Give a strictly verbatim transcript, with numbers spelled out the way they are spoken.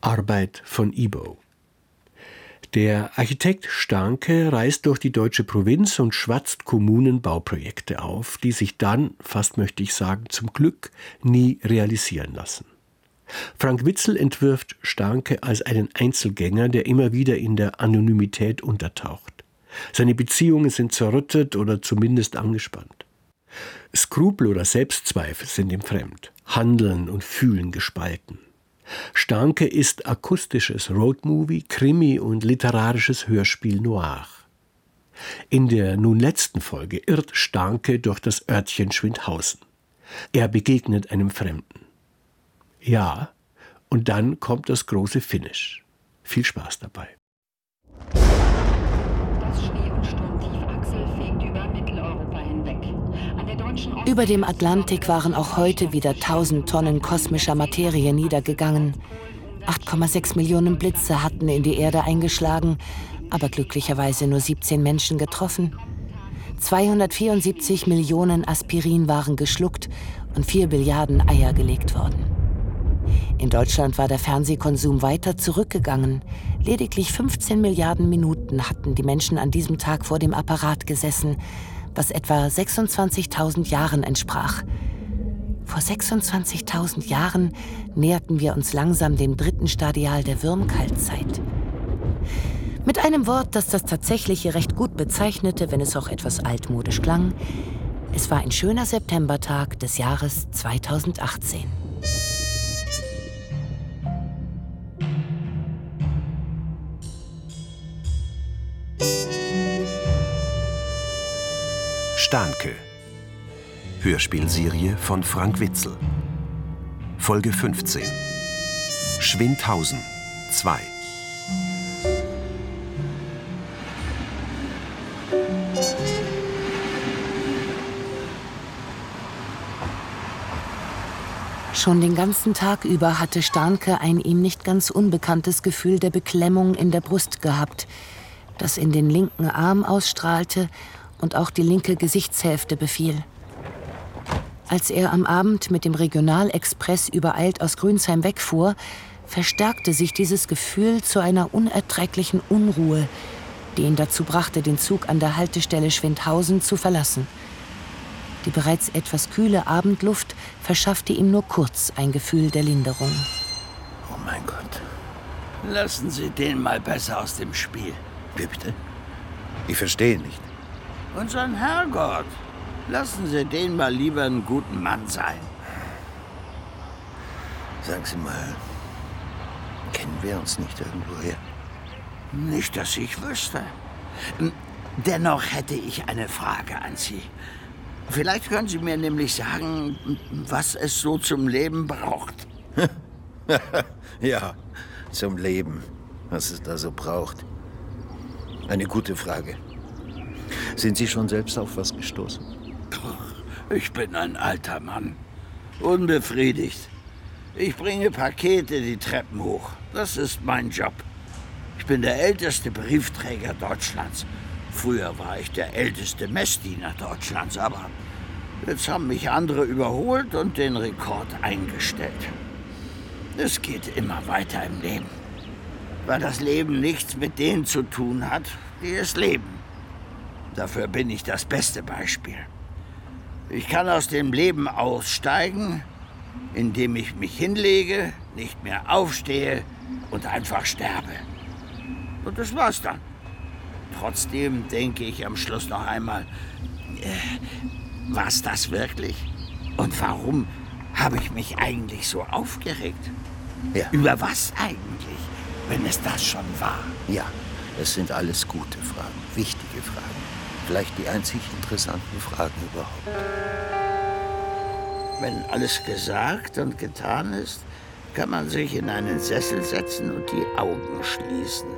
Arbeit von Ibo. Der Architekt Stahnke reist durch die deutsche Provinz und schwatzt Kommunenbauprojekte auf, die sich dann, fast möchte ich sagen, zum Glück nie realisieren lassen. Frank Witzel entwirft Stahnke als einen Einzelgänger, der immer wieder in der Anonymität untertaucht. Seine Beziehungen sind zerrüttet oder zumindest angespannt. Skrupel oder Selbstzweifel sind ihm fremd, Handeln und Fühlen gespalten. Stahnke ist akustisches Roadmovie, Krimi und literarisches Hörspiel noir. In der nun letzten Folge irrt Stahnke durch das Örtchen Schwindhausen. Er begegnet einem Fremden. Ja, und dann kommt das große Finish. Viel Spaß dabei. Das Schnee- und Sturmtiefachsel fegt über Mitteleuropa hinweg. An der deutschen Ostsee Über dem Atlantik waren auch heute wieder tausend Tonnen kosmischer Materie niedergegangen. acht Komma sechs Millionen Blitze hatten in die Erde eingeschlagen, aber glücklicherweise nur siebzehn Menschen getroffen. zweihundertvierundsiebzig Millionen Aspirin waren geschluckt und vier Billiarden Eier gelegt worden. In Deutschland war der Fernsehkonsum weiter zurückgegangen. Lediglich fünfzehn Milliarden Minuten hatten die Menschen an diesem Tag vor dem Apparat gesessen, was etwa sechsundzwanzigtausend Jahren entsprach. Vor sechsundzwanzigtausend Jahren näherten wir uns langsam dem dritten Stadial der Würmkaltzeit. Mit einem Wort, das das Tatsächliche recht gut bezeichnete, wenn es auch etwas altmodisch klang: Es war ein schöner Septembertag des Jahres zweitausendachtzehn. Stahnke. Hörspielserie von Frank Witzel. Folge fünfzehn. Schwindhausen zwei. Schon den ganzen Tag über hatte Stahnke ein ihm nicht ganz unbekanntes Gefühl der Beklemmung in der Brust gehabt, das in den linken Arm ausstrahlte und auch die linke Gesichtshälfte befiel. Als er am Abend mit dem Regionalexpress übereilt aus Grünsheim wegfuhr, verstärkte sich dieses Gefühl zu einer unerträglichen Unruhe, die ihn dazu brachte, den Zug an der Haltestelle Schwindhausen zu verlassen. Die bereits etwas kühle Abendluft verschaffte ihm nur kurz ein Gefühl der Linderung. Oh mein Gott. Lassen Sie den mal besser aus dem Spiel. Wie bitte? Ich verstehe nicht. Unseren Herrgott. Lassen Sie den mal lieber einen guten Mann sein. Sagen Sie mal, kennen wir uns nicht irgendwoher? Nicht, dass ich wüsste. Dennoch hätte ich eine Frage an Sie. Vielleicht können Sie mir nämlich sagen, was es so zum Leben braucht. Ja, zum Leben, was es da so braucht. Eine gute Frage. Sind Sie schon selbst auf was gestoßen? Ich bin ein alter Mann. Unbefriedigt. Ich bringe Pakete die Treppen hoch. Das ist mein Job. Ich bin der älteste Briefträger Deutschlands. Früher war ich der älteste Messdiener Deutschlands, aber jetzt haben mich andere überholt und den Rekord eingestellt. Es geht immer weiter im Leben, weil das Leben nichts mit denen zu tun hat, die es leben. Dafür bin ich das beste Beispiel. Ich kann aus dem Leben aussteigen, indem ich mich hinlege, nicht mehr aufstehe und einfach sterbe. Und das war's dann. Trotzdem denke ich am Schluss noch einmal, äh, war's das wirklich? Und warum habe ich mich eigentlich so aufgeregt? Ja. Über was eigentlich, wenn es das schon war? Ja, es sind alles gute Fragen, wichtige Fragen. Vielleicht die einzig interessanten Fragen überhaupt. Wenn alles gesagt und getan ist, kann man sich in einen Sessel setzen und die Augen schließen.